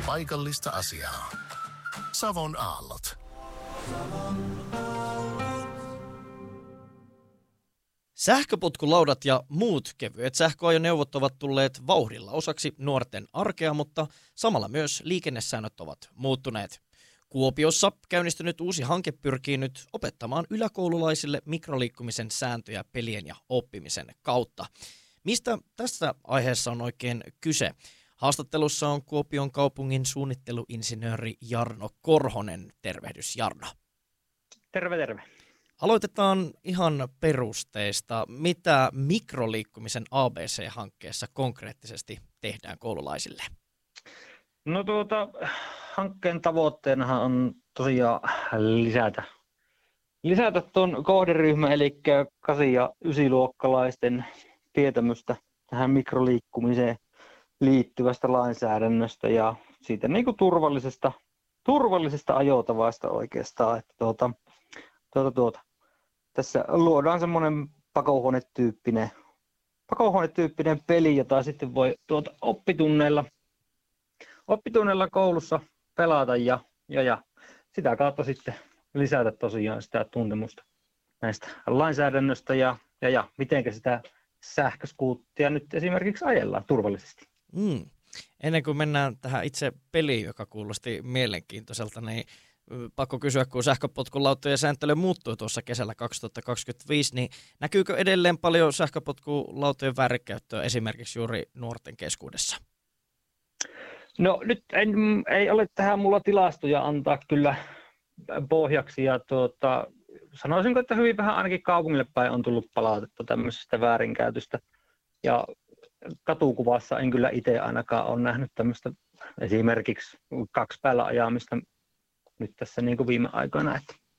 Paikallista asiaa. Savon aallot. Sähköpotkulaudat ja muut kevyet sähköajoneuvot ovat tulleet vauhdilla osaksi nuorten arkea, mutta samalla myös liikennesäännöt ovat muuttuneet. Kuopiossa käynnistynyt uusi hanke pyrkii nyt opettamaan yläkoululaisille mikroliikkumisen sääntöjä pelien ja oppimisen kautta. Mistä tässä aiheessa on oikein kyse? Haastattelussa on Kuopion kaupungin suunnitteluinsinööri Jarno Korhonen. Tervehdys, Jarno. Terve, terve. Aloitetaan ihan perusteista. Mitä mikroliikkumisen ABC-hankkeessa konkreettisesti tehdään koululaisille? No hankkeen tavoitteenahan on tosiaan lisätä tuon kohderyhmän, eli 8- ja 9-luokkalaisten tietämystä tähän mikroliikkumiseen liittyvästä lainsäädännöstä ja siitä niin kuin turvallisesta ajotavasta oikeastaan. Että tässä luodaan semmoinen pakohuonetyyppinen peli, jota sitten voi oppitunneilla koulussa pelata ja sitä kautta sitten lisätä tosiaan sitä tuntemusta näistä lainsäädännöstä ja miten sitä sähköskuuttia nyt esimerkiksi ajellaan turvallisesti. Ennen kuin mennään tähän itse peliin, joka kuulosti mielenkiintoiselta, niin pakko kysyä, kun sähköpotkulautojen sääntely muuttui tuossa kesällä 2025, niin näkyykö edelleen paljon sähköpotkulautojen väärinkäyttöä esimerkiksi juuri nuorten keskuudessa? No nyt ei ole tähän mulla tilastoja antaa kyllä pohjaksi ja sanoisinko, että hyvin vähän ainakin kaupungille päin on tullut palautetta tämmöisestä väärinkäytöstä ja katukuvassa en kyllä itse ainakaan ole nähnyt tämmöistä esimerkiksi 2 päällä ajamista nyt tässä niin kuin viime aikoina.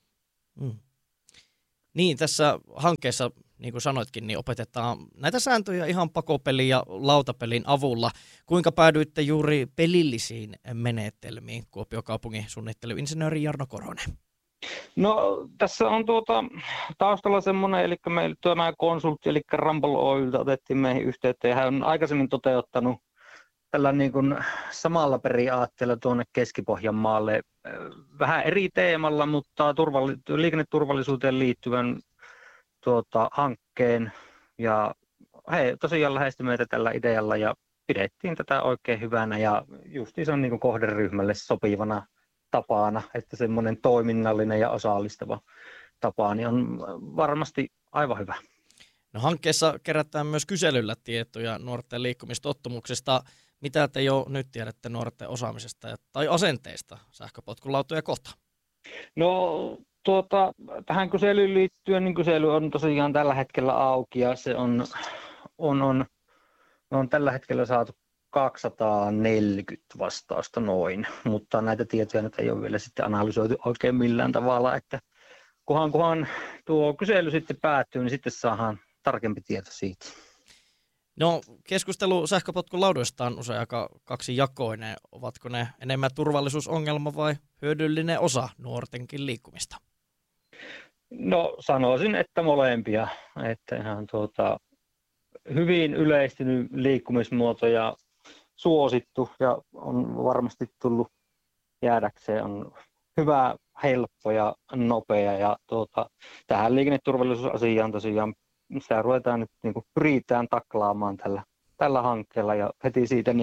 Niin, tässä hankkeessa, niin kuin sanoitkin, niin opetetaan näitä sääntöjä ihan pakopelin ja lautapelin avulla. Kuinka päädyitte juuri pelillisiin menetelmiin, Kuopion kaupungin suunnitteluinsinööri Jarno Korhonen? No tässä on taustalla semmoinen, eli meillä tämä konsultti, eli Ramboll Oylta otettiin meihin yhteyttä, ja hän on aikaisemmin toteuttanut tällä niin kuin samalla periaatteella tuonne Keski-Pohjanmaalle vähän eri teemalla, mutta liikenneturvallisuuteen liittyvän hankkeen. Ja he tosiaan lähestyi meitä tällä idealla ja pidettiin tätä oikein hyvänä ja justiin se on niin kuin kohderyhmälle sopivana tapana, että semmoinen toiminnallinen ja osallistava tapa niin on varmasti aivan hyvä. No, hankkeessa kerätään myös kyselyllä tietoja nuorten liikkumistottumuksista. Mitä te jo nyt tiedätte nuorten osaamisesta tai asenteista sähköpotkulautoja kohtaan? No tähän kyselyyn liittyen, niin kysely on tosiaan tällä hetkellä auki ja se on tällä hetkellä saatu 240 vastausta noin, mutta näitä tietoja nyt ei ole vielä sitten analysoitu oikein millään tavalla, että kunhan tuo kysely sitten päättyy, niin sitten saadaan tarkempi tieto siitä. No, keskustelu sähköpotkulaudoista on usein aika kaksijakoinen. Ovatko ne enemmän turvallisuusongelma vai hyödyllinen osa nuortenkin liikkumista? No, sanoisin, että molempia. Että ihan hyvin yleistynyt liikkumismuoto ja suosittu ja on varmasti tullut jäädäkseen. On hyvä, helppo ja nopea ja tähän liikenneturvallisuusasiaan tosiaan sitä ruvetaan nyt niin kuin pyritään taklaamaan tällä hankkeella ja heti siitä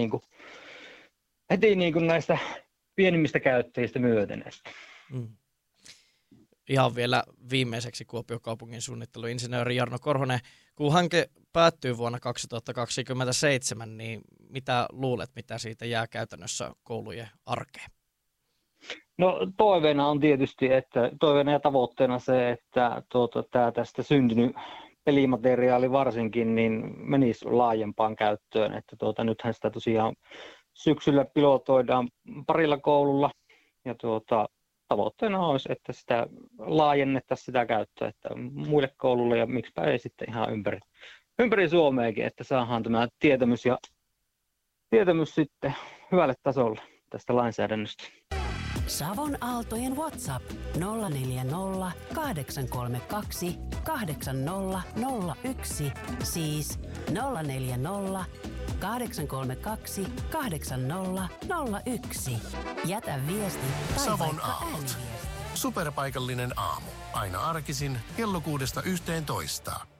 näistä pienimmistä käyttäjistä myöten. Ihan vielä viimeiseksi Kuopion kaupungin suunnitteluinsinööri Jarno Korhonen. Kun hanke päättyy vuonna 2027, niin mitä luulet, mitä siitä jää käytännössä koulujen arkeen? No toiveena on tietysti, toiveena ja tavoitteena se, että tämä tästä syntynyt pelimateriaali varsinkin niin menisi laajempaan käyttöön. Että nythän sitä tosiaan syksyllä pilotoidaan parilla koululla ja tavoitteena olisi, että sitä laajennettaisiin sitä käyttöä että muille kouluille ja miksipä ei sitten ihan ympäri Suomeakin, että saadaan tämä tietämys sitten hyvälle tasolle tästä lainsäädännöstä. Savon Aaltojen WhatsApp 040 832 8001, siis 040 832 8001. Jätä viesti tai Savon vaikka aallot. ääniviesti. Superpaikallinen aamu. Aina arkisin kello 6–11.